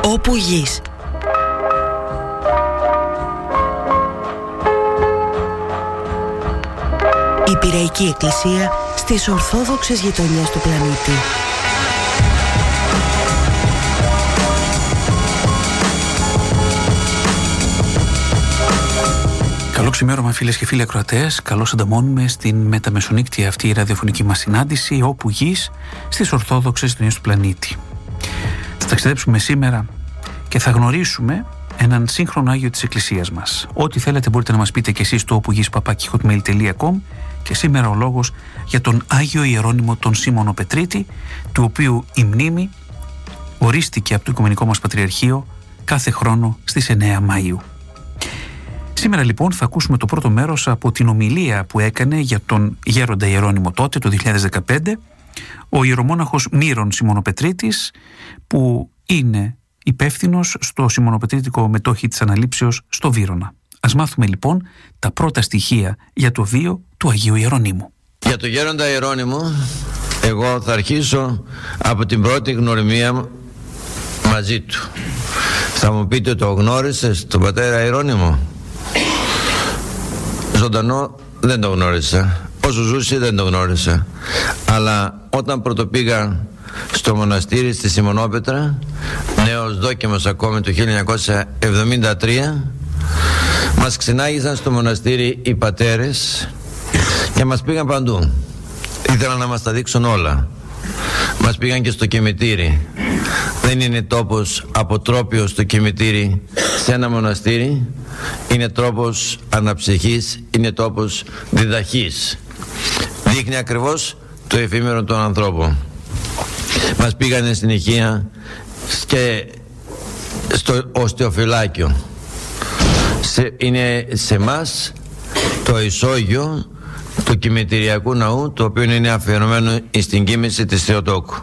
Όπου γης. Η Πειραϊκή Εκκλησία στις Ορθόδοξες γειτονιές του πλανήτη. Καλό ξημέρωμα, φίλες και φίλοι ακροατές. Καλώς ανταμώνουμε στην μεταμεσονύκτια αυτή η ραδιοφωνική μας συνάντηση Όπου γης στις Ορθόδοξες γειτονιές του πλανήτη. Θα ταξιδέψουμε σήμερα και θα γνωρίσουμε έναν σύγχρονο Άγιο της Εκκλησίας μας. Ό,τι θέλετε μπορείτε να μας πείτε και εσείς στο opougis@hotmail.com. Και σήμερα ο λόγος για τον Άγιο Ιερώνυμο τον Σίμωνο Πετρίτη, του οποίου η μνήμη ορίστηκε από το Οικουμενικό μας Πατριαρχείο κάθε χρόνο στις 9 Μαΐου. Σήμερα λοιπόν θα ακούσουμε το πρώτο μέρος από την ομιλία που έκανε για τον Γέροντα Ιερώνυμο τότε, το 2015, ο ιερομόναχος Μύρων Σιμωνοπετρίτης, που είναι υπεύθυνος στο Σιμωνοπετρίτικο Μετόχι της Αναλήψεως στο Βύρωνα. Ας μάθουμε λοιπόν τα πρώτα στοιχεία για το βίο του Αγίου Ιερονύμου. Για τον Γέροντα Ιερώνυμο, εγώ θα αρχίσω από την πρώτη γνωριμία μαζί του. Θα μου πείτε, το γνώρισες τον πατέρα Ιερώνυμο? Ζωντανό δεν το γνώρισα, όσο ζούσε δεν το γνώρισα, αλλά όταν πρωτοπήγα στο μοναστήρι στη Σιμωνόπετρα, νέος δόκιμος ακόμη το 1973, μας ξενάγησαν στο μοναστήρι οι πατέρες και μας πήγαν παντού. Ήθελαν να μας τα δείξουν όλα. Μας πήγαν και στο κημητήρι. Δεν είναι τόπος αποτρόπιος στο κημητήρι σε ένα μοναστήρι. Είναι τρόπος αναψυχής, είναι τόπος διδαχής. Δείχνει ακριβώς το εφήμερο των ανθρώπων. Μας πήγανε στην Ιχία και στο οστεοφυλάκιο. Είναι σε μας το ισόγειο του κημητηριακού ναού, το οποίο είναι αφιερωμένο στην κοίμηση της Θεοτόκου,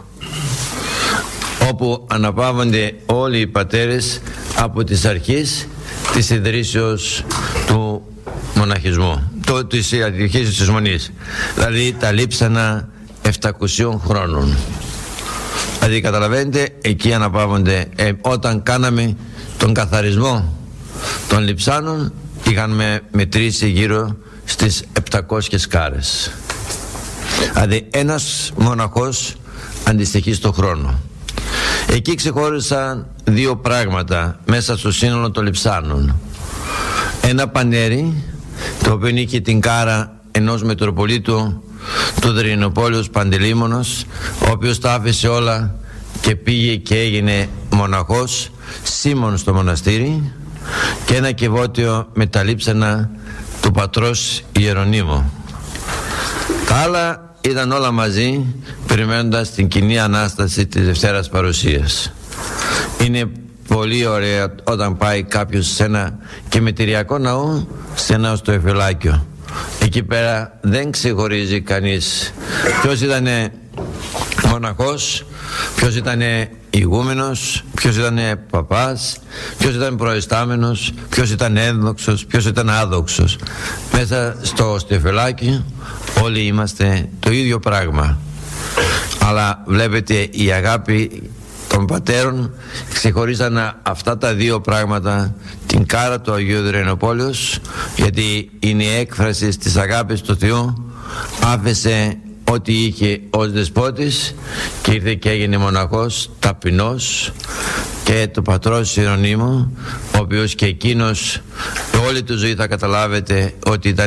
όπου αναπαύονται όλοι οι πατέρες από τις αρχές της ιδρύσεως του μοναχισμού, της αρχής της μονής, δηλαδή τα λείψανα 700 χρόνων. Δηλαδή καταλαβαίνετε, εκεί αναπαύονται. Όταν κάναμε τον καθαρισμό των λειψάνων, είχαμε μετρήσει γύρω στις 700 κάρες. Δηλαδή ένας μοναχός αντιστοιχεί στο χρόνο. Εκεί ξεχώρισαν δύο πράγματα μέσα στο σύνολο των λειψάνων. Ένα πανέρι, το οποίο είχε την κάρα ενός Μητροπολίτου του Δρυηνοπόλεως Παντελήμωνος, ο οποίος τα άφησε όλα και πήγε και έγινε μοναχός Σίμων στο μοναστήρι, και ένα κεβότιο με τα λείψανα του πατρός Ιερονύμου. Τα άλλα ήταν όλα μαζί, περιμένοντας την κοινή Ανάσταση της Δευτέρας Παρουσίας. Είναι πολύ ωραία όταν πάει κάποιος σε ένα κημητηριακό ναό, σε ένα οστεοφυλάκιο. Εκεί πέρα δεν ξεχωρίζει κανείς ποιος ήταν μοναχός, ποιος ήταν ηγούμενος, ποιος ήταν παπάς, ποιος ήταν προϊστάμενος, ποιος ήταν ένδοξος, ποιος ήταν άδοξος. Μέσα στο οστεοφυλάκι όλοι είμαστε το ίδιο πράγμα. Αλλά βλέπετε, η αγάπη των πατέρων ξεχωρίζαν αυτά τα δύο πράγματα, την κάρα του Αγίου Δρυηνοπόλεως, γιατί είναι η έκφραση της αγάπης του Θεού. Άφησε ό,τι είχε ως δεσπότης και ήρθε και έγινε μοναχός ταπεινός, και το πατρός Ιερονύμου, ο οποίος και εκείνος όλη του ζωή θα καταλάβετε ότι ήταν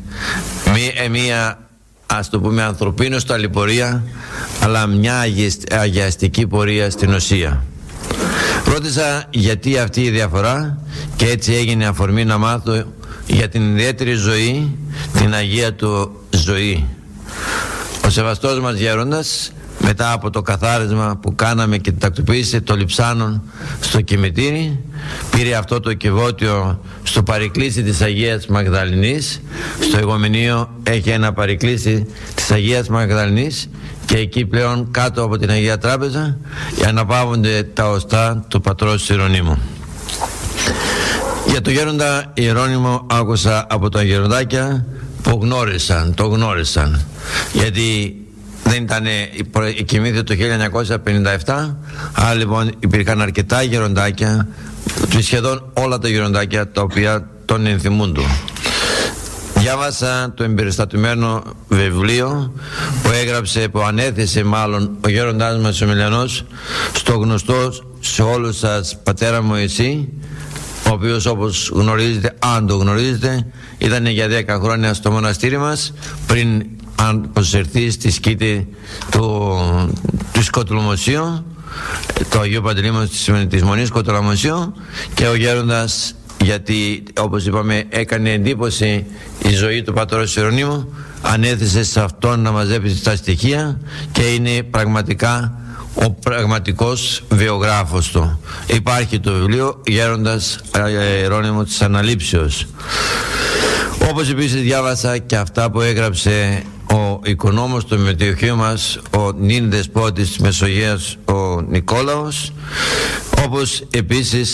μία, ας το πούμε, ανθρωπίνως ταλαιπωρία, αλλά μια αγιαστική πορεία στην ουσία. Ρώτησα γιατί αυτή η διαφορά, και έτσι έγινε αφορμή να μάθω για την ιδιαίτερη ζωή, την Αγία του ζωή. Ο σεβαστός μας Γέροντας, μετά από το καθάρισμα που κάναμε και την τακτοποίηση των λειψάνων στο κημητήρι, πήρε αυτό το κεβότιο στο παρικλήσι της Αγίας Μαγδαληνής. Στο Ηγομενείο έχει ένα παρικλήσι της Αγίας Μαγδαληνής, και εκεί πλέον κάτω από την Αγία Τράπεζα αναπαύονται τα οστά του πατρός Ιερονύμου. Για το Γέροντα Ιερώνυμο άκουσα από τα γεροντάκια που το γνώρισαν, γιατί δεν ήταν, κοιμήθηκε το 1957, άρα λοιπόν υπήρχαν αρκετά γεροντάκια, σχεδόν όλα τα γεροντάκια τα οποία τον ενθυμούν του. Διάβασα το εμπεριστατωμένο βιβλίο που ανέθεσε μάλλον ο γέροντάς μας ο Μιλιανός στο γνωστό σε όλους σας πατέρα Μωυσή, ο οποίος, όπως γνωρίζετε, αν το γνωρίζετε, ήταν για 10 χρόνια στο μοναστήρι μας πριν προσερθεί στη σκήτη του Σκοτολομοσίου, το Αγίου Παντελεήμονος της Μονής Σκοτολομοσίου, και ο γέροντας, γιατί όπως είπαμε έκανε εντύπωση η ζωή του πατρός Ιερονύμου, ανέθεσε σε αυτόν να μαζέψει τα στοιχεία και είναι πραγματικά ο πραγματικός βιογράφος του. Υπάρχει το βιβλίο Γέροντας Ιερώνυμο της Αναλήψεως. Όπως επίσης διάβασα και αυτά που έγραψε ο οικονόμος του μετοχείου μας, ο νυν δεσπότης της Μεσογείας, ο Νικόλαος, όπως επίσης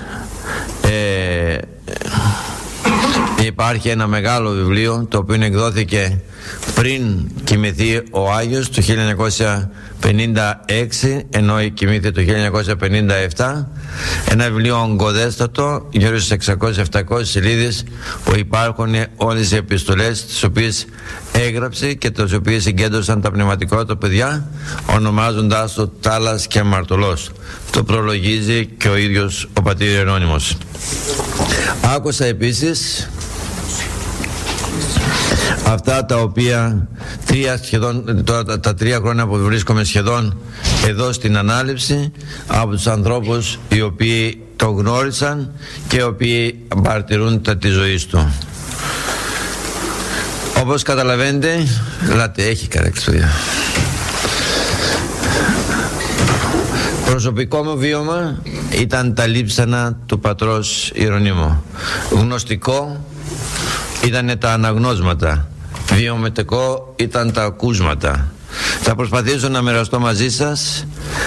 υπάρχει ένα μεγάλο βιβλίο το οποίο εκδόθηκε πριν κοιμηθεί ο Άγιος το 1956, ενώ κοιμήθηκε το 1957, ένα βιβλίο ογκοδέστατο γύρω στις 600-700 σελίδες, που υπάρχουν όλες οι επιστολές τις οποίες έγραψε και τις οποίες συγκέντρωσαν τα πνευματικότητα παιδιά, ονομάζοντάς το Τάλας και Αμαρτωλός. Το προλογίζει και ο ίδιος ο πατήρ Ιερώνυμος. Άκουσα επίσης αυτά τα οποία τα 3 χρόνια που βρίσκομαι σχεδόν εδώ στην ανάληψη, από τους ανθρώπους οι οποίοι το γνώρισαν και οι οποίοι μαρτυρούν τη ζωή του. Όπως καταλαβαίνετε, έχει καρέξει. Προσωπικό μου βίωμα ήταν τα λείψανα του πατρός Ιερονύμου. Γνωστικό ήταν τα αναγνώσματα, βιωματικό ήταν τα ακούσματα. Θα προσπαθήσω να μοιραστώ μαζί σας,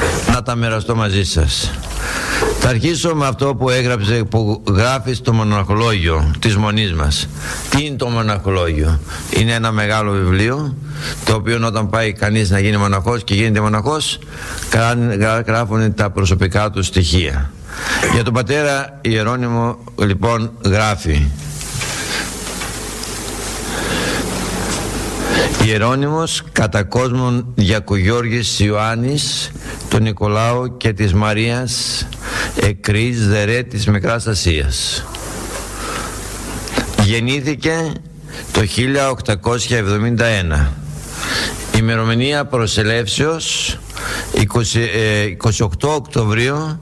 Θα αρχίσω με αυτό που γράφει στο μοναχολόγιο της Μονής μας. Τι είναι το μοναχολόγιο? Είναι ένα μεγάλο βιβλίο, το οποίο όταν πάει κανείς να γίνει μοναχός και γίνεται μοναχός, γράφουν τα προσωπικά του στοιχεία. Για τον πατέρα Ιερώνυμο λοιπόν γράφει: Ιερώνυμος κατά κόσμον Γιακογιώργης Ιωάννης, του Νικολάου και της Μαρίας Εκρής Δερέ της Μικράς Ασίας. Γεννήθηκε το 1871. Ημερομηνία προσελεύσεως 28 Οκτωβρίου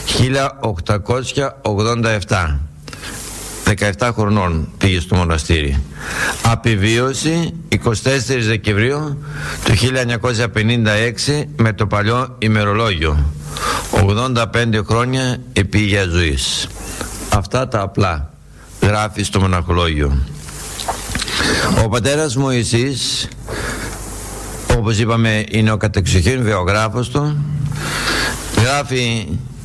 1887. 17 χρονών πήγε στο μοναστήρι. Απεβίωση 24 Δεκεμβρίου του 1956 με το παλιό ημερολόγιο. 85 χρόνια επίγεια ζωής. Αυτά τα απλά γράφει στο μοναχολόγιο. Ο πατέρας Μωυσής, όπως είπαμε, είναι ο κατεξοχήν βιογράφος του. Γράφει,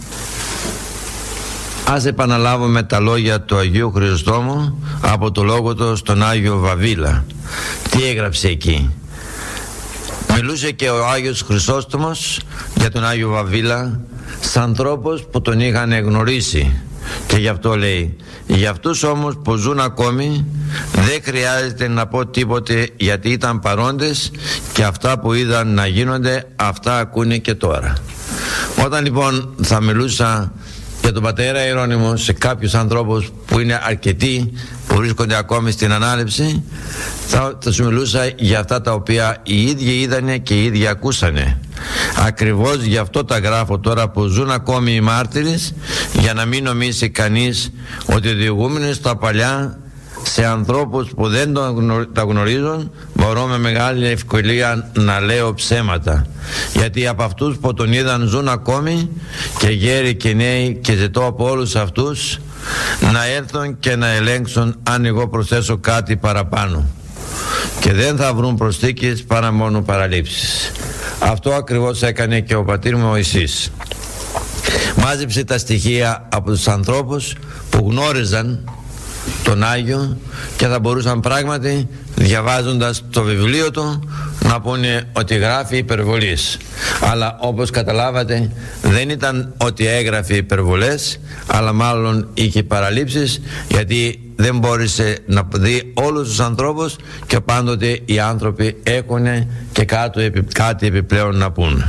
ας επαναλάβουμε τα λόγια του Αγίου Χρυσοστόμου από το λόγο του στον Άγιο Βαβίλα. Τι έγραψε εκεί? Μιλούσε και ο Άγιος Χρυσόστομος για τον Άγιο Βαβίλα σαν ανθρώπους που τον είχαν γνωρίσει, και γι' αυτό λέει: για αυτούς όμως που ζουν ακόμη δεν χρειάζεται να πω τίποτε, γιατί ήταν παρόντες και αυτά που είδαν να γίνονται, αυτά ακούνε και τώρα. Όταν λοιπόν θα μιλούσα για τον πατέρα Ιερώνυμο σε κάποιους ανθρώπους που είναι αρκετοί, που βρίσκονται ακόμη στην ανάληψη, θα σου μιλούσα για αυτά τα οποία οι ίδιοι είδανε και οι ίδιοι ακούσανε. Ακριβώς γι' αυτό τα γράφω τώρα που ζουν ακόμη οι μάρτυρες, για να μην νομίσει κανείς ότι οδηγούμενοι στα παλιά σε ανθρώπους που δεν τα γνωρίζουν, μπορώ με μεγάλη ευκολία να λέω ψέματα, γιατί από αυτούς που τον είδαν ζουν ακόμη και γέροι και νέοι, και ζητώ από όλους αυτούς να έρθουν και να ελέγξουν αν εγώ προσθέσω κάτι παραπάνω, και δεν θα βρουν προσθήκες παρά μόνο παραλήψεις. Αυτό ακριβώς έκανε και ο πατήρ Μωυσής. Μάζεψε τα στοιχεία από τους ανθρώπους που γνώριζαν τον Άγιο και θα μπορούσαν πράγματι, διαβάζοντας το βιβλίο του, να πούνε ότι γράφει υπερβολής. Αλλά όπως καταλάβατε, δεν ήταν ότι έγραφε υπερβολές, αλλά μάλλον είχε παραλήψεις, γιατί δεν μπόρεσε να δει όλους τους ανθρώπους και πάντοτε οι άνθρωποι έχουν και κάτι επιπλέον να πούν.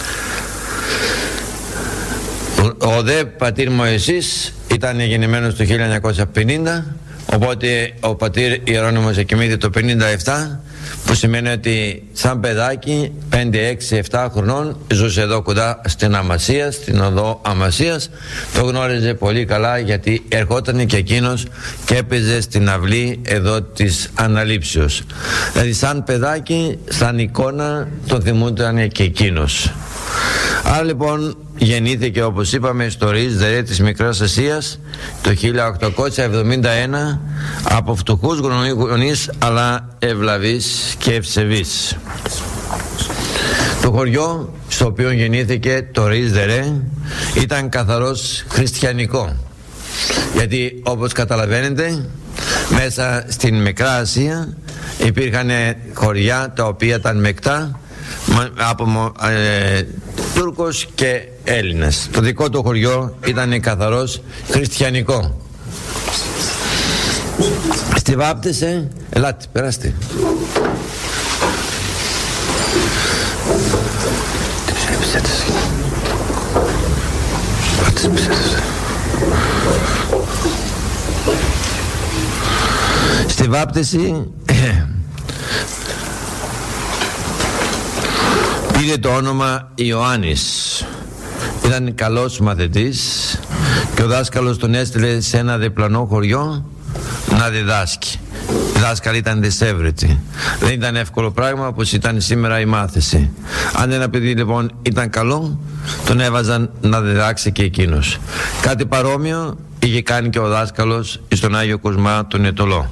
Ο δε πατήρ Μωυσής ήταν γεννημένος το 1950, οπότε ο πατήρ Ιερώνυμος εκοιμήθη το 57, που σημαίνει ότι σαν παιδάκι 5, 6, 7 χρονών ζούσε εδώ κοντά στην Αμασία, στην οδό Αμασίας. Το γνώριζε πολύ καλά, γιατί ερχόταν και εκείνος και έπαιζε στην αυλή εδώ της Αναλήψεως. Δηλαδή σαν παιδάκι, σαν εικόνα τον θυμούνταν και εκείνος. Άρα λοιπόν γεννήθηκε, όπως είπαμε, στο Ρίς Δερέ της Μικράς Ασίας το 1871 από φτωχούς γονείς, αλλά ευλαβείς και ευσεβείς. Το χωριό στο οποίο γεννήθηκε, το Ρίς Δερέ, ήταν καθαρός χριστιανικό, γιατί όπως καταλαβαίνετε μέσα στην Μικρά Ασία υπήρχαν χωριά τα οποία ήταν μεκτά από Τούρκος και Έλληνες. Το δικό του χωριό ήταν καθαρός χριστιανικό. Στη βάπτισε, ελάτε, περάστε. Στη βάπτιση πήρε το όνομα Ιωάννης. Ήταν καλός μαθητής και ο δάσκαλος τον έστειλε σε ένα διπλανό χωριό να διδάσκει. Οι δάσκαλοι ήταν δυσέβρετοι. Δεν ήταν εύκολο πράγμα, όπως ήταν σήμερα η μάθηση. Αν ένα παιδί λοιπόν ήταν καλό, τον έβαζαν να διδάξει και εκείνος. Κάτι παρόμοιο είχε κάνει και ο δάσκαλος στον Άγιο Κοσμά τον Ετωλό.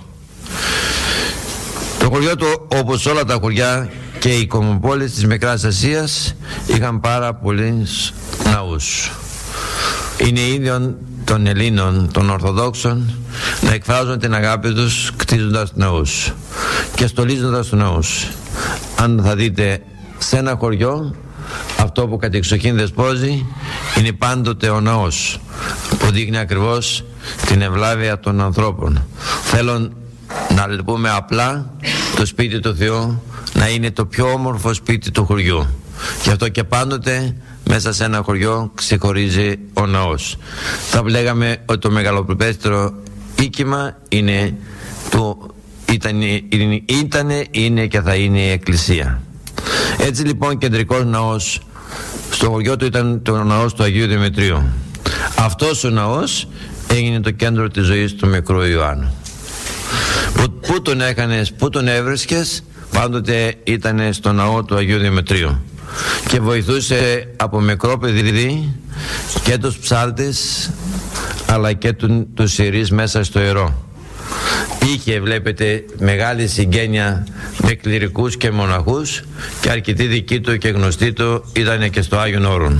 Το χωριό του, όπως όλα τα χωριά και οι κομμοπόλεις της Μικράς Ασίας, είχαν πάρα πολλούς ναούς. Είναι ίδιον των Ελλήνων, των Ορθοδόξων, να εκφράζουν την αγάπη τους κτίζοντας ναούς και στολίζοντας τους ναούς. Αν θα δείτε σε ένα χωριό, αυτό που κατεξοχήν δεσπόζει είναι πάντοτε ο ναός, που δείχνει ακριβώς την ευλάβεια των ανθρώπων. Θέλω να πούμε απλά, το σπίτι του Θεού να είναι το πιο όμορφο σπίτι του χωριού. Γι' αυτό και πάντοτε μέσα σε ένα χωριό ξεχωρίζει ο ναός. Θα λέγαμε ότι το μεγαλοπρεπέστερο οίκημα είναι είναι και θα είναι η εκκλησία. Έτσι λοιπόν κεντρικός ναός στο χωριό του ήταν το ναός του Αγίου Δημητρίου. Αυτός ο ναός έγινε το κέντρο της ζωής του μικρού Ιωάννου. Πού τον έκανες, πού τον έβρισκες, πάντοτε ήταν στο ναό του Αγίου Δημητρίου και βοηθούσε από μικρό παιδί και τους ψάλτες αλλά και τους ιερείς μέσα στο ιερό. Είχε, βλέπετε, μεγάλη συγγένεια με κληρικούς και μοναχούς και αρκετοί δικοί του και γνωστοί του ήταν και στο Άγιον Όρον.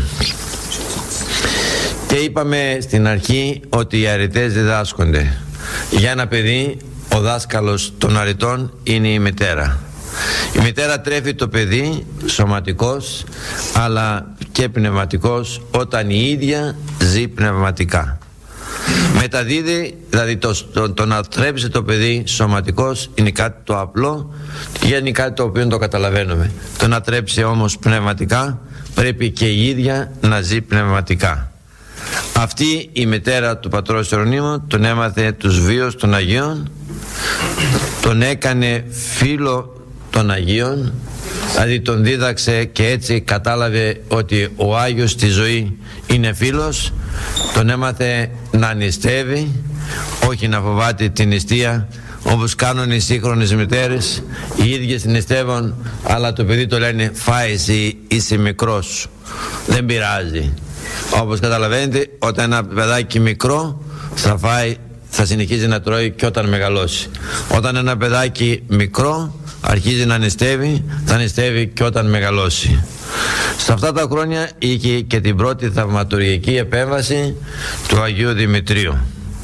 Και είπαμε στην αρχή ότι οι αρετές διδάσκονται. Για ένα παιδί ο δάσκαλος των αρετών είναι η μητέρα. Η μητέρα τρέφει το παιδί σωματικός αλλά και πνευματικός όταν η ίδια ζει πνευματικά. Μεταδίδει, δηλαδή το να θρέψει το παιδί σωματικός είναι κάτι το απλό και είναι κάτι το οποίο το καταλαβαίνουμε. Το να θρέψει όμως πνευματικά πρέπει και η ίδια να ζει πνευματικά. Αυτή η μητέρα του πατρός Ιερονύμου τον έμαθε τους βίους των Αγίων, τον έκανε φίλο των Αγίων, δηλαδή τον δίδαξε και έτσι κατάλαβε ότι ο Άγιος στη ζωή είναι φίλος. Τον έμαθε να νηστεύει, όχι να φοβάται την νηστεία όπως κάνουν οι σύγχρονες μητέρες. Οι ίδιες νηστεύουν αλλά το παιδί το λένε φάει εσύ, είσαι μικρός, δεν πειράζει. Όπως καταλαβαίνετε, όταν ένα παιδάκι μικρό θα φάει, θα συνεχίζει να τρώει και όταν μεγαλώσει. Όταν ένα παιδάκι μικρό αρχίζει να νηστεύει, θα νηστεύει και όταν μεγαλώσει. Σε αυτά τα χρόνια είχε και την πρώτη θαυματουργική επέμβαση του Αγίου Δημητρίου.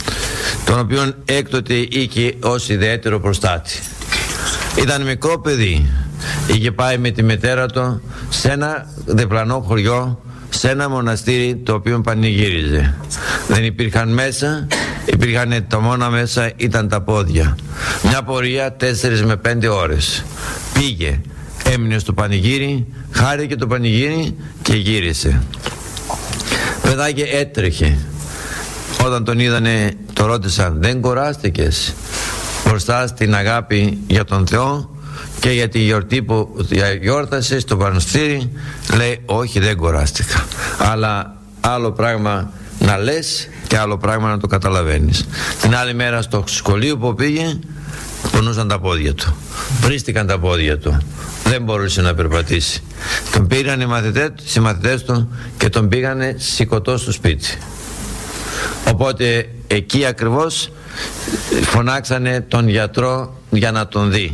τον οποίον έκτοτε είχε ως ιδιαίτερο προστάτη. Ήταν μικρό παιδί, είχε πάει με τη μητέρα του σε ένα διπλανό χωριό, σε ένα μοναστήρι το οποίο πανηγύριζε. Δεν υπήρχαν μέσα, υπήρχαν τα μόνα μέσα ήταν τα πόδια. Μια πορεία 4 με 5 ώρες. Πήγε, έμεινε στο πανηγύρι, χάρηκε το πανηγύρι και γύρισε. Παιδάκι έτρεχε. Όταν τον είδανε, το ρώτησαν, δεν κουράστηκες μπροστά στην αγάπη για τον Θεό και για τη γιορτή που γιόρτασε στο πανστήρι? Λέει, όχι, δεν κουράστηκα, αλλά άλλο πράγμα να λες και άλλο πράγμα να το καταλαβαίνεις. Την άλλη μέρα στο σχολείο που πήγε, πονούσαν τα πόδια του, πρίστηκαν τα πόδια του, δεν μπορούσε να περπατήσει. Τον πήραν οι μαθητές του και τον πήγανε σηκωτό στο σπίτι. Οπότε εκεί ακριβώς φωνάξανε τον γιατρό για να τον δει.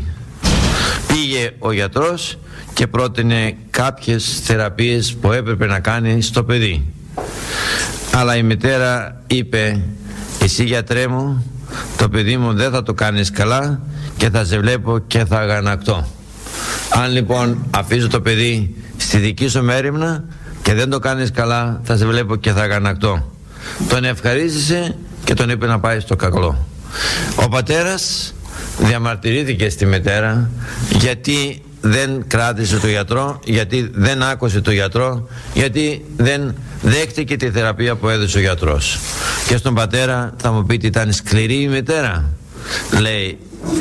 Πήγε ο γιατρός και πρότεινε κάποιες θεραπείες που έπρεπε να κάνει στο παιδί. Αλλά η μητέρα είπε, εσύ γιατρέ μου, το παιδί μου δεν θα το κάνεις καλά και θα σε βλέπω και θα αγανακτώ. Αν λοιπόν αφήσω το παιδί στη δική σου μέριμνα και δεν το κάνεις καλά, θα σε βλέπω και θα αγανακτώ. Τον ευχαρίστησε και τον είπε να πάει στο κακλό. Ο πατέρας διαμαρτυρήθηκε στη μητέρα γιατί δεν κράτησε το γιατρό, γιατί δεν άκουσε το γιατρό, γιατί δεν δέχτηκε τη θεραπεία που έδωσε ο γιατρός. Και στον πατέρα θα μου πείτε, ήταν σκληρή η μητέρα? Λέει,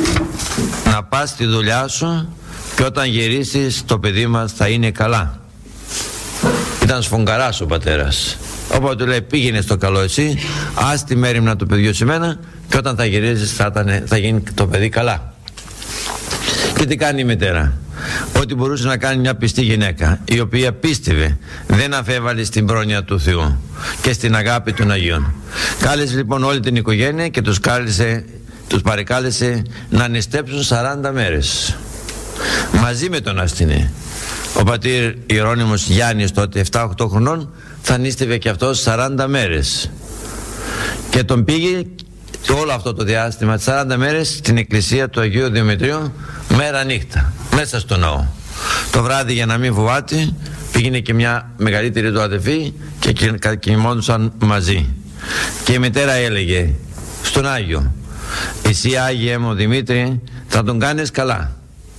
να πας στη δουλειά σου και όταν γυρίσεις το παιδί μας θα είναι καλά. Ήταν σφογγαράς ο πατέρας. Οπότε λέει, πήγαινε στο καλό εσύ, ας τη μέριμνα του παιδιού σε μένα και όταν θα γυρίσεις θα γίνει το παιδί καλά. Και τι κάνει η μητέρα? Ό,τι μπορούσε να κάνει μια πιστή γυναίκα, η οποία πίστευε, δεν αφέβαλε στην πρόνοια του Θεού και στην αγάπη των Αγίων. Κάλεσε λοιπόν όλη την οικογένεια και τους παρεκάλεσε να νηστέψουν 40 μέρες μαζί με τον ασθενή. Ο πατήρ Ιερώνυμος Γιάννης, τότε 7-8 χρονών, θα νήστευε και αυτός 40 μέρες και τον πήγε όλο αυτό το διάστημα, 40 μέρες, στην εκκλησία του Αγίου Δημητρίου, μέρα νύχτα, μέσα στο ναό. Το βράδυ, για να μην φοβάται, πήγαινε και μια μεγαλύτερη του αδελφή και κοιμόντουσαν μαζί. Και η μητέρα έλεγε στον Άγιο, εσύ Άγιε μου Δημήτρη θα τον κάνεις καλά.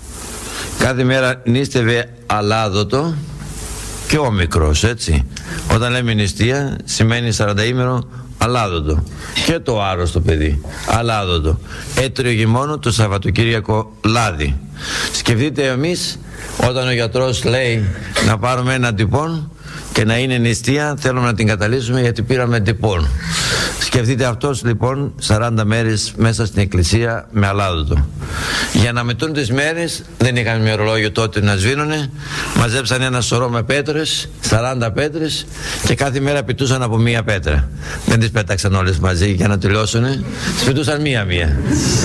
Κάθε μέρα νήστευε αλάδοτο και ο μικρός, έτσι. Όταν λέμε νηστεία σημαίνει 40ήμερο αλάδοτο, και το άρρωστο παιδί αλάδοτο. Έτρωγε μόνο το Σαββατοκύριακο λάδι. Σκεφτείτε εμείς όταν ο γιατρός λέει να πάρουμε ένα τυπών και να είναι νηστεία, θέλουμε να την καταλύσουμε γιατί πήραμε τυπών. Σκεφτείτε αυτός λοιπόν 40 μέρες μέσα στην εκκλησία με αλάδοτο. Για να μετούν τις μέρες, δεν είχαν μερολόγιο τότε να σβήνουνε, μαζέψαν ένα σωρό με πέτρες, 40 πέτρες, και κάθε μέρα πετούσαν από μία πέτρα. Δεν τις πέταξαν όλες μαζί για να τελειώσουνε, τις πετούσαν μία-μία.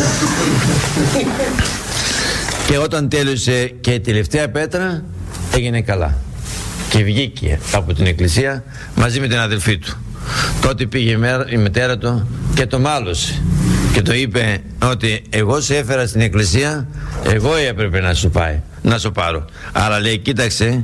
Και όταν τέλειωσε και η τελευταία πέτρα, έγινε καλά και βγήκε από την εκκλησία μαζί με την αδελφή του. Τότε πήγε η μητέρα του και το μάλωσε και το είπε ότι εγώ σε έφερα στην εκκλησία, εγώ έπρεπε να σου πάρω. Αλλά λέει, κοίταξε,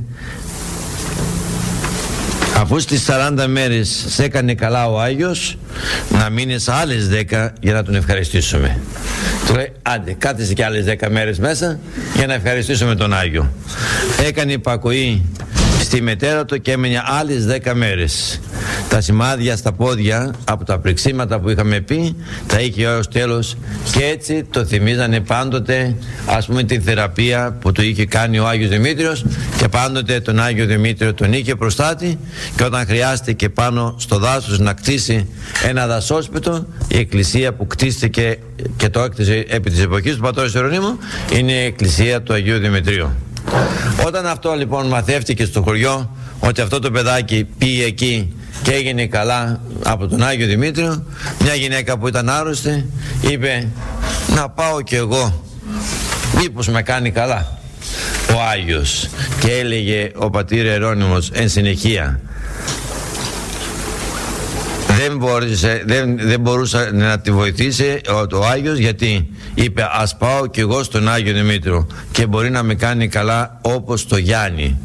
αφού στις 40 μέρες σε έκανε καλά ο Άγιος, να μείνεις άλλες 10 για να τον ευχαριστήσουμε. Του λέει, άντε κάθεσαι και άλλες 10 μέρες μέσα για να ευχαριστήσουμε τον Άγιο. Έκανε υπακοή στη μητέρα του και έμεινε άλλες 10 μέρες. Τα σημάδια στα πόδια από τα πριξίματα που είχαμε πει τα είχε ως τέλος, και έτσι το θυμίζανε πάντοτε, ας πούμε, την θεραπεία που του είχε κάνει ο Άγιος Δημήτριος, και πάντοτε τον Άγιο Δημήτριο τον είχε προστάτη, και όταν χρειάστηκε πάνω στο δάσος να κτίσει ένα δασόσπιτο, η εκκλησία που κτίστηκε και το έκτισε επί της εποχής του πατρός Ιερονύμου είναι η εκκλησία του Αγίου Δημητρίου. Όταν αυτό λοιπόν μαθεύτηκε στο χωριό ότι αυτό το παιδάκι πήγε εκεί και έγινε καλά από τον Άγιο Δημήτριο, μια γυναίκα που ήταν άρρωστη είπε, να πάω κι εγώ, μήπως με κάνει καλά ο Άγιος. Και έλεγε ο πατήρ Ιερώνυμος εν συνεχεία, δεν μπορούσε να τη βοηθήσει ο Άγιος, γιατί είπε ας πάω κι εγώ στον Άγιο Δημήτριο και μπορεί να με κάνει καλά όπως το Γιάννη.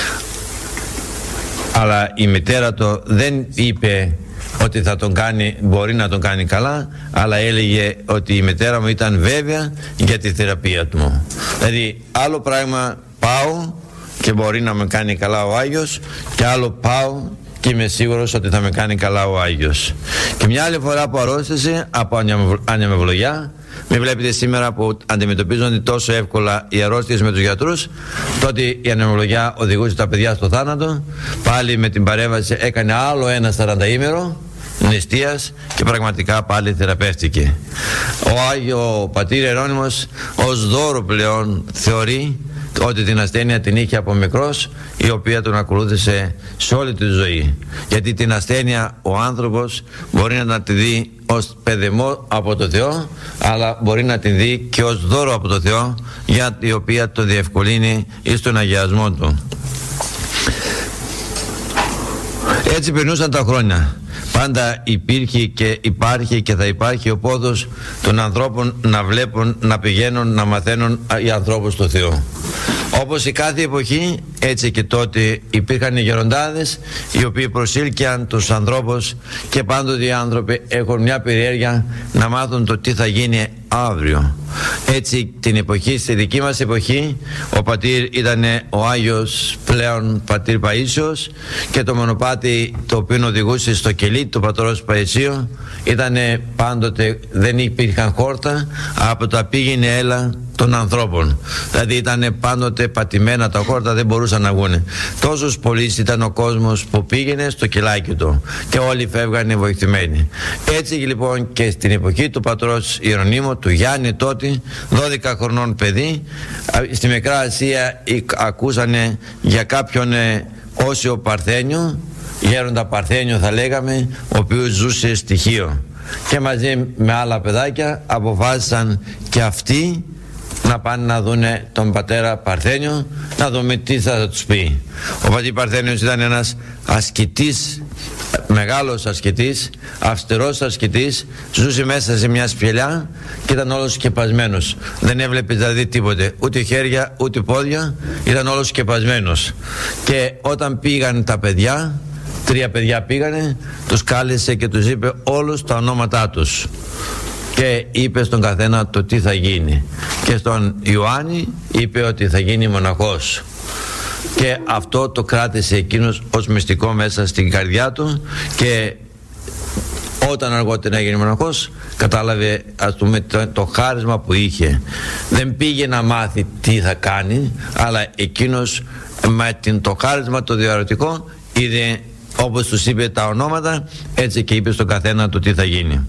Αλλά η μητέρα του δεν είπε ότι θα τον κάνει, μπορεί να τον κάνει καλά, αλλά έλεγε ότι η μητέρα μου ήταν βέβαια για τη θεραπεία του. Δηλαδή άλλο πράγμα πάω και μπορεί να με κάνει καλά ο Άγιος, και άλλο πάω και είμαι σίγουρος ότι θα με κάνει καλά ο Άγιος. Και μια άλλη φορά που αρρώστησε από ανεμευλογιά, μην βλέπετε σήμερα που αντιμετωπίζονται τόσο εύκολα οι αρρώστιες με τους γιατρούς, τότε η ανεμευλογιά οδηγούσε τα παιδιά στο θάνατο. Πάλι με την παρέμβαση έκανε άλλο ένα 40ήμερο νηστείας και πραγματικά πάλι θεραπεύτηκε. Ο πατήρ Ιερώνυμος ως δώρο πλέον θεωρεί ότι την ασθένεια την είχε από μικρός, η οποία τον ακολούθησε σε όλη τη ζωή. Γιατί την ασθένεια ο άνθρωπος μπορεί να τη δει ως παιδεμό από το Θεό, αλλά μπορεί να την δει και ως δώρο από το Θεό, για η οποία το διευκολύνει εις τον αγιασμό του. Έτσι περνούσαν τα χρόνια. Πάντα υπήρχε και υπάρχει και θα υπάρχει ο πόδος των ανθρώπων να βλέπουν, να πηγαίνουν, να μαθαίνουν οι ανθρώπους του Θεού. Όπως η κάθε εποχή, έτσι και τότε υπήρχαν οι γεροντάδες οι οποίοι προσήλκιαν τους ανθρώπους, και πάντοτε οι άνθρωποι έχουν μια περιέργεια να μάθουν το τι θα γίνει αύριο. Έτσι την εποχή, στη δική μας εποχή, ο πατήρ ήταν ο Άγιος πλέον πατήρ Παΐσιος, και το μονοπάτι το οποίο οδηγούσε στο κελί του πατρός Παΐσιο ήταν πάντοτε, δεν υπήρχαν χόρτα από τα πήγαινε έλα των ανθρώπων. Δηλαδή ήταν πάντοτε πατημένα τα χόρτα, δεν μπορούσαν να βγουν. Τόσος πολύς ήταν ο κόσμος που πήγαινε στο κελάκι του και όλοι φεύγανε βοηθημένοι. Έτσι λοιπόν και στην εποχή του πατρός Ιερονύμου, του Γιάννη τότε, 12 χρονών παιδί, στη Μικρά Ασία ακούσανε για κάποιον Όσιο Παρθένιο, γέροντα Παρθένιο θα λέγαμε, ο οποίος ζούσε στοιχείο, και μαζί με άλλα παιδάκια αποφάσισαν και αυτοί να πάνε να δούνε τον πατέρα Παρθένιο, να δούμε τι θα τους πει. Ο πατήρ Παρθένιος ήταν ένας ασκητής, μεγάλος ασκητής, αυστηρός ασκητής, ζούσε μέσα σε μια σπηλιά και ήταν όλος σκεπασμένος. Δεν έβλεπε δηλαδή τίποτε, ούτε χέρια ούτε πόδια, ήταν όλος σκεπασμένος. Και όταν πήγαν τα παιδιά, 3 παιδιά πήγανε, τους κάλεσε και τους είπε όλους τα ονόματά τους και είπε στον καθένα το τι θα γίνει. Και στον Ιωάννη είπε ότι θα γίνει μοναχός, και αυτό το κράτησε εκείνος ως μυστικό μέσα στην καρδιά του, και όταν αργότερα έγινε μοναχός κατάλαβε, ας πούμε, το χάρισμα που είχε. Δεν πήγε να μάθει τι θα κάνει, αλλά εκείνος με το χάρισμα το διαρωτικό είδε, όπως τους είπε τα ονόματα, έτσι και είπε στον καθένα το τι θα γίνει.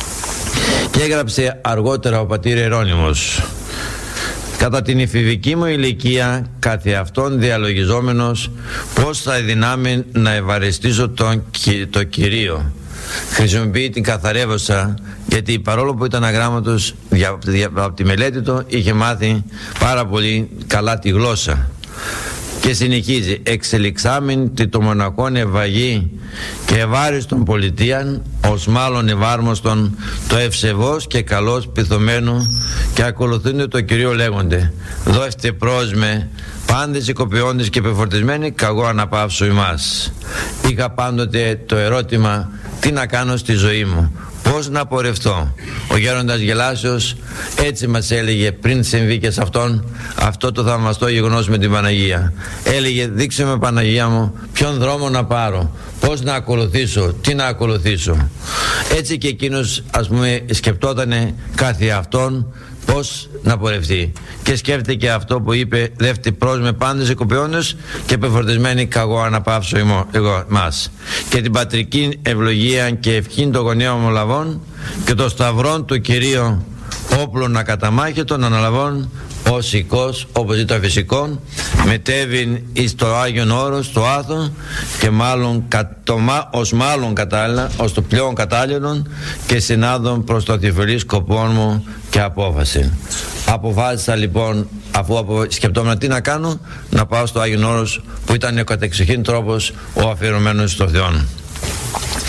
Και έγραψε αργότερα ο πατήρ Ιερώνυμος: κατά την εφηβική μου ηλικία, καθε αυτόν διαλογιζόμενος, πώς θα δυνάμει να ευαρεστήσω το Κυρίο. Χρησιμοποιεί την καθαρεύωσα, γιατί παρόλο που ήταν αγράμματος, από τη μελέτη του είχε μάθει πάρα πολύ καλά τη γλώσσα. Και συνεχίζει: εξελιξάμεν τη το μοναχόν ευαγή και ευάριστον πολιτείαν, ως μάλλον ευάρμοστον το ευσεβός και καλός πειθωμένου, και ακολουθούνται το Κυρίο λέγονται: δώστε πρόσμε πάντες οικοποιώντες και επιφορτισμένοι, καγώ αναπαύσω ημάς. Είχα πάντοτε το ερώτημα, τι να κάνω στη ζωή μου, πώς να πορευτώ. Ο γέροντας Γελάσιος έτσι μας έλεγε πριν συμβεί και σε αυτόν αυτό το θαυμαστό γεγονός με την Παναγία. Έλεγε: δείξε με, Παναγία μου, ποιον δρόμο να πάρω, πώς να ακολουθήσω, τι να ακολουθήσω. Έτσι και εκείνος, ας πούμε, σκεπτότανε κάθε αυτόν πώς να πορευτεί, και σκέφτεται και αυτό που είπε: δεύτε προς με πάντες οικοποιώντες και πεφορτισμένοι, καγώ αναπαύσω εγώ μας. Και την πατρική ευλογία και ευχήν των γονέων μου λαβών, και το σταυρόν του Κυρίου όπλων να καταμάχει των αναλαβών, ως οικός, όπως ήταν φυσικών, μετέβην εις το Άγιον Όρος, το Άθο, και μάλλον ως μάλλον κατάλληλα, ως το πλέον κατάλληλον, και συνάδων προς το θηφελή σκοπών μου και απόφαση. Αποφάσισα λοιπόν, αφού σκεπτόμουν τι να κάνω, να πάω στο Άγιον Όρος, που ήταν ο κατεξοχήν τρόπος ο αφιερωμένος στο Θεό.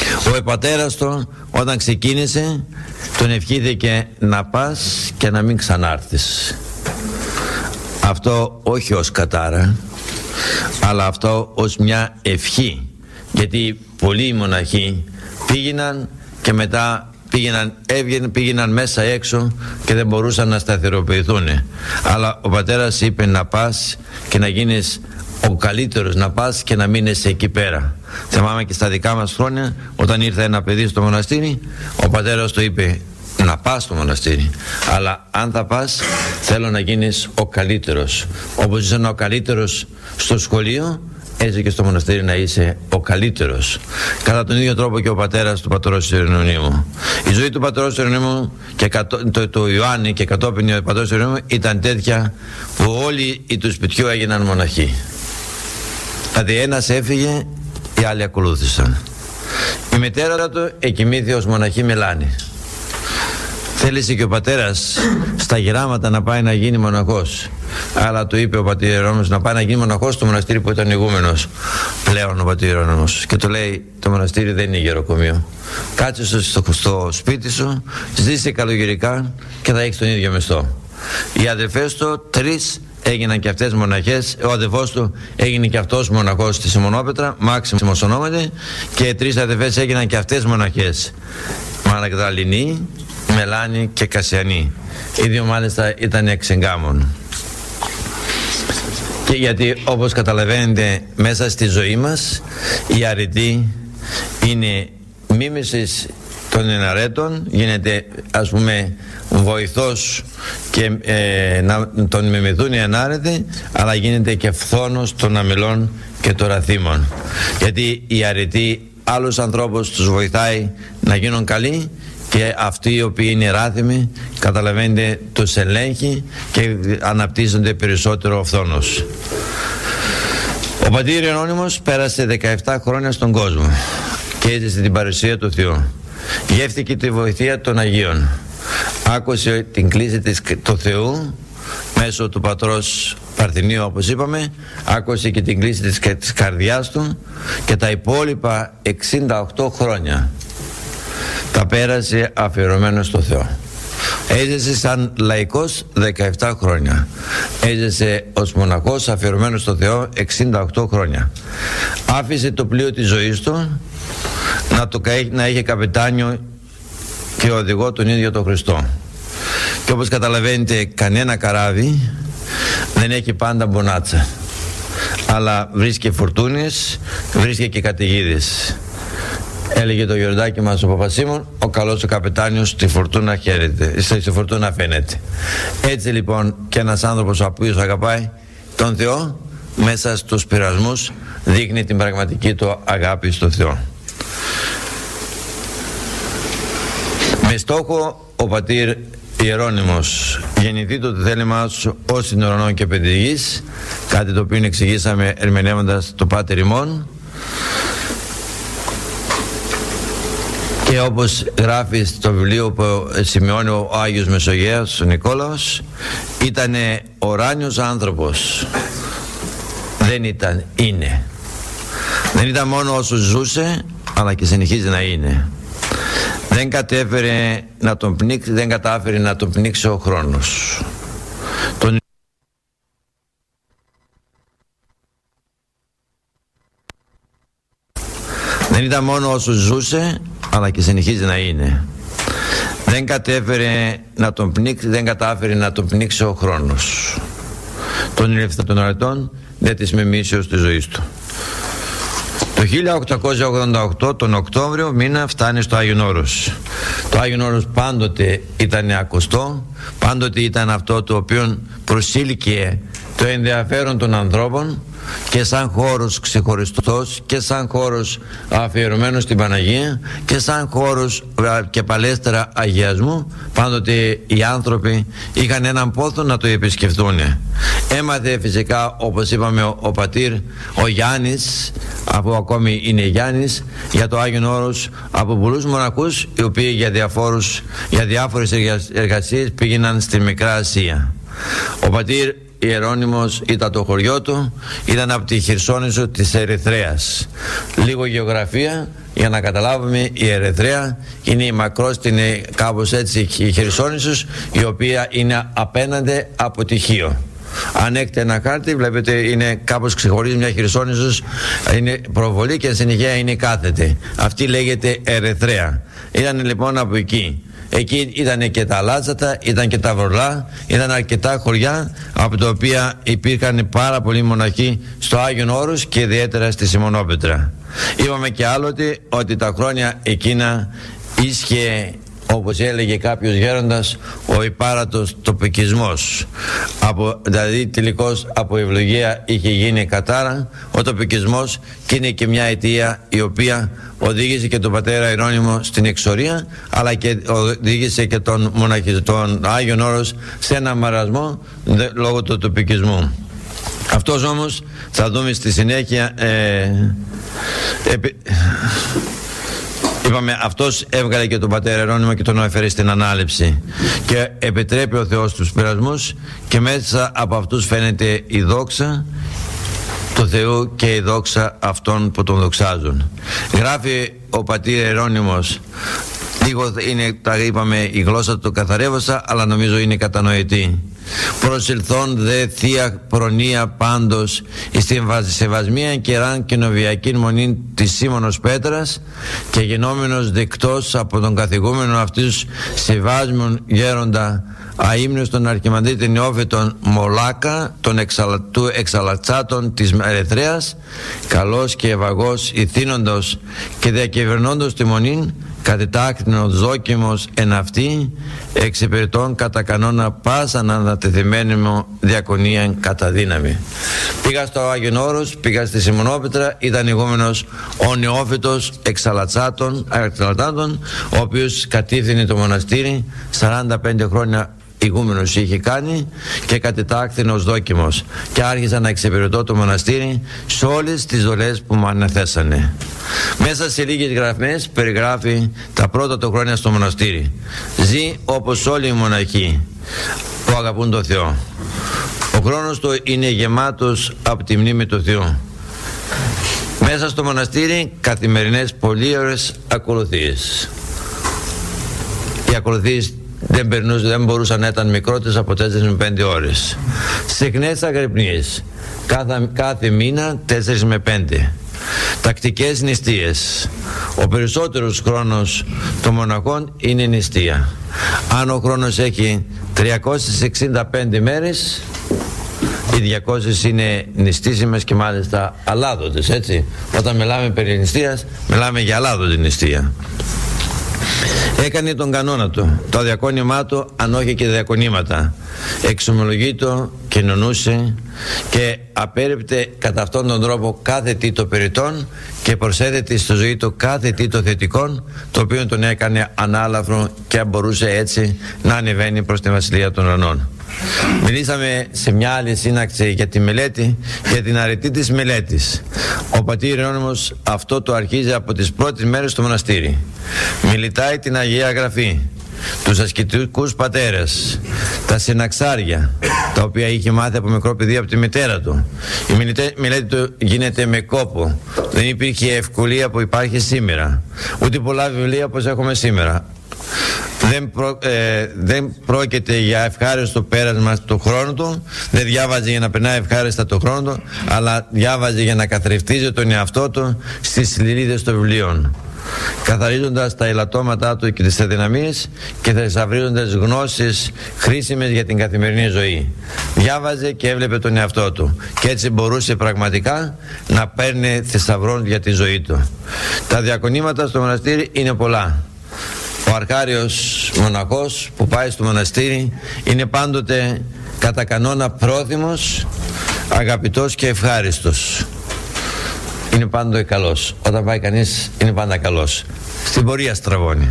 Ο πατέρας του όταν ξεκίνησε τον ευχήθηκε να πας και να μην ξανάρθεις. Αυτό όχι ως κατάρα, αλλά αυτό ως μια ευχή, γιατί πολλοί μοναχοί πήγαιναν και μετά πήγαιναν μέσα έξω και δεν μπορούσαν να σταθεροποιηθούν, αλλά ο πατέρας είπε να πας και να γίνεις ο καλύτερος, να πας και να μείνεις εκεί πέρα. Θυμάμαι και στα δικά μας χρόνια, όταν ήρθε ένα παιδί στο μοναστήρι, ο πατέρας του είπε να πας στο μοναστήρι, αλλά αν θα πας θέλω να γίνεις ο καλύτερος. Όπως είσαι ο καλύτερος στο σχολείο, έτσι και στο μοναστήρι να είσαι ο καλύτερος. Κατά τον ίδιο τρόπο και ο πατέρας του πατρός του Ιερονίμου. Η ζωή του πατρός του Ιερονίμου και του Ιωάννη και κατόπιν ο πατρός του Ιερονίμου ήταν τέτοια που όλοι οι του σπιτιού έγιναν μοναχοί. Δηλαδή ένας έφυγε, οι άλλοι ακολούθησαν. Η μητέρα του εκοιμήθη ως μοναχή Μελάνη. Θέλησε και ο πατέρας στα γεράματα να πάει να γίνει μοναχός, αλλά του είπε ο πατήρ Ιερώνυμος να πάει να γίνει μοναχός στο μοναστήρι που ήταν ηγούμενος πλέον ο πατήρ Ιερώνυμος, και του λέει το μοναστήρι δεν είναι γεροκομείο, κάτσε στο σπίτι σου, ζήσε καλογερικά και θα έχεις τον ίδιο μισθό. Οι αδερφές του 3 έγιναν και αυτές μοναχές, ο αδερφός του έγινε και αυτός μοναχός στη Σιμωνόπετρα, Μάξιμος ονόματι, και 3 αδερφές έγιναν και αυτές μοναχές, Μαγδαληνή, Μελάνη και Κασιανή. Οι 2 μάλιστα ήταν εξεγκάμων. Και γιατί όπως καταλαβαίνετε μέσα στη ζωή μας η αρετή είναι μίμησης των εναρέτων, γίνεται ας πούμε βοηθός και να τον μιμηθούν οι ενάρετοι, αλλά γίνεται και φθόνος των αμελών και των ραθήμων, γιατί η αρετή άλλους ανθρώπους τους βοηθάει να γίνουν καλοί, και αυτοί οι οποίοι είναι ράθιμοι, καταλαβαίνετε, τους ελέγχει και αναπτύσσονται περισσότερο ο φθόνος. Ο πατήρ Ιερώνυμος πέρασε 17 χρόνια στον κόσμο και έζησε την παρουσία του Θεού. Γεύτηκε τη βοηθεία των Αγίων. Άκουσε την κλήση του Θεού μέσω του πατρός Παρθενίου, όπως είπαμε. Άκουσε και την κλήση της καρδιάς του, και τα υπόλοιπα 68 χρόνια τα πέρασε αφιερωμένος στο Θεό. Έζησε σαν λαϊκός 17 χρόνια. Έζησε ως μοναχός αφιερωμένος στο Θεό 68 χρόνια. Άφησε το πλοίο της ζωής του να έχει καπετάνιο και οδηγό τον ίδιο τον Χριστό. Και όπως καταλαβαίνετε, κανένα καράβι δεν έχει πάντα μπονάτσα, αλλά βρίσκει φουρτούνες, βρίσκει και καταιγίδες. Έλεγε το γιορτάκι μας ο Παπασίμων, ο καλός ο καπετάνιος στη φορτούνα χαίρεται, στη φορτούνα φαίνεται. Έτσι λοιπόν και ένας άνθρωπος ο οποίος αγαπάει τον Θεό, μέσα στους πειρασμούς δείχνει την πραγματική του αγάπη στο Θεό. Με στόχο ο πατήρ Ιερώνυμος γεννηθεί το θέλημά σου ως συνορρονών και παιδιγής, κάτι το οποίο εξηγήσαμε ερμηνεύοντας το Πάτερ ημών. Και όπως γράφει στο βιβλίο που σημειώνει ο Άγιος Μεσογέας, ο Νικόλαος, ήταν ουράνιος άνθρωπος. Δεν ήταν, είναι. Δεν ήταν μόνο όσο ζούσε, αλλά και συνεχίζει να είναι. Δεν κατάφερε να τον πνίξει ο χρόνος. Δεν ήταν μόνο όσο ζούσε, αλλά και συνεχίζει να είναι. Δεν κατάφερε να τον πνίξει ο χρόνος. Τον ήλθε των αρετών δεν της μεμίσεως της ζωής του. Το 1888 τον Οκτώβριο μήνα φτάνει στο Άγιον Όρος. Το Άγιον Όρος πάντοτε ήταν ακουστό, πάντοτε ήταν αυτό το οποίο προσήλκε το ενδιαφέρον των ανθρώπων, και σαν χώρος ξεχωριστός και σαν χώρος αφιερωμένος στην Παναγία και σαν χώρος και παλέστερα αγιασμού, πάντοτε οι άνθρωποι είχαν έναν πόθο να το επισκεφτούν. Έμαθε φυσικά, όπως είπαμε, ο πατήρ ο Γιάννης, αφού ακόμη είναι Γιάννης, για το Άγιον Όρος από πολλούς μοναχούς οι οποίοι για διάφορες εργασίες πήγαιναν στη Μικρά Ασία. Ο πατήρ Ιερώνυμος ήταν το χωριό του, ήταν από τη Χερσόνησο της Ερυθρέας. Λίγο γεωγραφία για να καταλάβουμε. Η Ερυθρέα είναι η μακρόστινη, κάπως έτσι, η Χερσόνησος, η οποία είναι απέναντι από τη Χίο. Αν έχετε ένα χάρτη, βλέπετε είναι κάπως ξεχωρίζει μια Χερσόνησος, είναι προβολή και συνεχεία είναι κάθετη. Αυτή λέγεται Ερυθρέα. Ήταν λοιπόν από εκεί. Εκεί ήταν και τα Λάτζατα, ήταν και τα Βρολά, ήταν αρκετά χωριά από τα οποία υπήρχαν πάρα πολλοί μοναχοί στο Άγιον Όρος και ιδιαίτερα στη Σιμωνόπετρα. Είπαμε και άλλοτε ότι τα χρόνια εκείνα ίσχυε, όπως έλεγε κάποιος γέροντας, ο υπάρατος τοπικισμός. Δηλαδή τελικώς από ευλογία είχε γίνει κατάρα ο τοπικισμός, και είναι και μια αιτία η οποία οδήγησε και τον πατέρα Ιερώνυμο στην εξορία, αλλά και οδήγησε και τον Άγιον Όρος σε ένα μαρασμό λόγω του τοπικισμού. Αυτός όμως θα δούμε στη συνέχεια, είπαμε, αυτός έβγαλε και τον πατέρα Ιερώνυμο και τον έφερε στην ανάληψη, και επιτρέπει ο Θεός τους πειρασμούς, και μέσα από αυτούς φαίνεται η δόξα του Θεού και η δόξα αυτών που τον δοξάζουν. Γράφει ο πατήρ Ιερώνυμος, λίγο είναι, τα είπαμε, η γλώσσα του το καθαρεύωσα, αλλά νομίζω είναι κατανοητή. Προσελθόν δε θεία προνοία πάντως εις την σεβασμία καιράν και νοβιακήν μονήν της Σίμωνος Πέτρας, και γενόμενος δεκτός από τον καθηγούμενο αυτούς σεβάσμιον γέροντα αείμνος των Αρχιμανδρίτη Νεόφυτον Μολάκα, των εξαλατσάτων της Ερυθρέας, καλός και ευαγός ηθήνοντος και διακυβερνώντος τη μονήν, κατετάκτηνος δόκιμος εν αυτή, εξυπηρετών κατά κανόνα πάσαν ανατεθειμένη μου διακονίαν κατά δύναμη. Πήγα στο Άγιον Όρος, πήγα στη Σιμωνόπετρα, ήταν ηγούμενος ο Νεόφυτος εξαλατσάτων, ο οποίος κατήφθηνε το μοναστήρι 45 χρόνια. Ηγούμενος είχε κάνει και κατετάκτηνος δόκιμος, και άρχισα να εξυπηρετώ το μοναστήρι σε όλες τις δωρές που μου αναθέσανε. Μέσα σε λίγες γραφές περιγράφει τα πρώτα του χρόνια στο μοναστήρι. Ζει όπως όλοι οι μοναχοί που αγαπούν τον Θεό. Ο χρόνος του είναι γεμάτος από τη μνήμη του Θεού. Μέσα στο μοναστήρι καθημερινές πολύωρες ακολουθίες. Οι ακολουθίες δεν μπορούσαν να ήταν μικρότερες από 4 με 5 ώρες. Συχνές αγρυπνίες κάθε μήνα 4 με 5. Τακτικές νηστείες. Ο περισσότερος χρόνος των μοναχών είναι νηστεία. Αν ο χρόνος έχει 365 μέρες, οι 200 είναι νηστήσιμες και μάλιστα αλάδοτες, έτσι. Όταν μιλάμε περί νηστείας, μιλάμε για αλάδοτη νηστεία. Έκανε τον κανόνα του, το διακόνημά του, αν όχι και διακονήματα. Εξομολογείτο, κοινωνούσε και απέρριπτε κατά αυτόν τον τρόπο κάθε τι το περιττόν, και προσέθεται στη ζωή του κάθε τι το θετικό, το οποίο τον έκανε ανάλαφρο και μπορούσε έτσι να ανεβαίνει προς τη Βασιλεία των Ουρανών. Μιλήσαμε σε μια άλλη σύναξη για τη μελέτη, για την αρετή της μελέτης. Ο πατήρ Ιερώνυμος αυτό το αρχίζει από τις πρώτες μέρες στο μοναστήρι. Μελετάει την Αγία Γραφή, τους ασκητικούς πατέρες, τα συναξάρια, τα οποία είχε μάθει από μικρό παιδί από τη μητέρα του. Η μελέτη του γίνεται με κόπο. Δεν υπήρχε ευκολία που υπάρχει σήμερα, ούτε πολλά βιβλία όπως έχουμε σήμερα. Δεν πρόκειται για ευχάριστο πέρασμα του χρόνου του, δεν διάβαζε για να περνάει ευχάριστα το χρόνο του, αλλά διάβαζε για να καθρεφτίζει τον εαυτό του στις σελίδες των βιβλίων, καθαρίζοντας τα ελαττώματά του και τις αδυναμίες και θησαυρίζοντας γνώσεις χρήσιμες για την καθημερινή ζωή. Διάβαζε και έβλεπε τον εαυτό του, και έτσι μπορούσε πραγματικά να παίρνει θησαυρών για τη ζωή του. Τα διακονήματα στο μοναστήρι είναι πολλά. Ο αρχάριος μοναχός που πάει στο μοναστήρι είναι πάντοτε κατά κανόνα πρόθυμος, αγαπητός και ευχάριστος. Είναι πάντοτε καλός. Όταν πάει κανείς είναι πάντα καλός. Στην πορεία στραβώνει.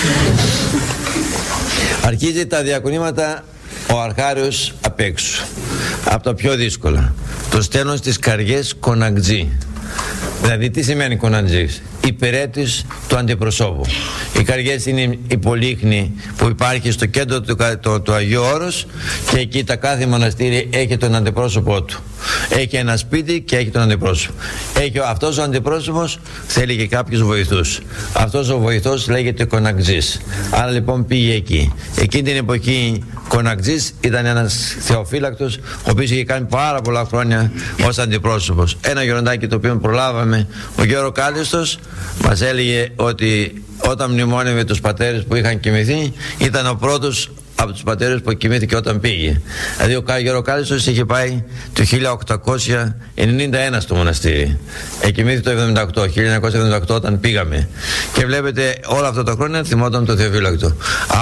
Αρχίζει τα διακονήματα ο αρχάριος απ' έξω, από τα πιο δύσκολα. Το στέλνω στις καριές κοναγτζή. Δηλαδή τι σημαίνει κοναγτζής? Υπηρέτης του αντιπροσώπου. Η Καριές είναι η Πολύχνη που υπάρχει στο κέντρο του Αγίου Όρους, και εκεί τα κάθε μοναστήρι έχει τον αντιπρόσωπό του. Έχει ένα σπίτι και έχει τον αντιπρόσωπο. Αυτός ο αντιπρόσωπος θέλει και κάποιους βοηθούς. Αυτός ο βοηθός λέγεται Κονακτζής. Άρα λοιπόν πήγε εκεί. Εκείνη την εποχή Κονακτζής ήταν ένας θεοφύλακτος, ο οποίος είχε κάνει πάρα πολλά χρόνια ως αντιπρόσωπος. Ένα γεροντάκι το οποίο προλάβαμε, ο Γιώργο Κάλιστος, μας έλεγε ότι όταν μνημόνευε τους πατέρες που είχαν κοιμηθεί, ήταν ο πρώτος από τους πατέρες που κοιμήθηκε όταν πήγε. Δηλαδή ο Γιώργο Κάλιστος είχε πάει το 1891 στο μοναστήρι. Κοιμήθηκε το 1978 όταν πήγαμε. Και βλέπετε όλα αυτά τα χρόνια θυμόταν το θεοφύλακτο.